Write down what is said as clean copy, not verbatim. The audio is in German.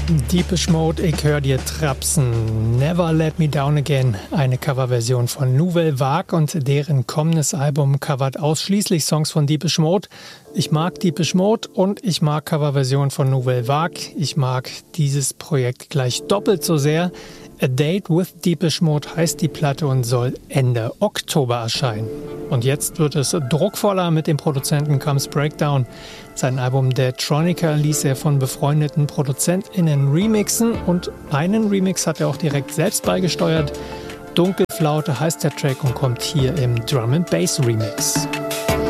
Depeche Mode, ich hör dir trapsen. Never Let Me Down Again, eine Coverversion von Nouvelle Vague, und deren kommendes Album covert ausschließlich Songs von Depeche Mode. Ich mag Depeche Mode und ich mag Coverversionen von Nouvelle Vague. Ich mag dieses Projekt gleich doppelt so sehr. A Date with Depeche Mode heißt die Platte und soll Ende Oktober erscheinen. Und jetzt wird es druckvoller mit dem Produzenten Comes Breakdown. Sein Album Deadtronica ließ er von befreundeten ProduzentInnen remixen und einen Remix hat er auch direkt selbst beigesteuert. Dunkelflaute heißt der Track und kommt hier im Drum & Bass Remix.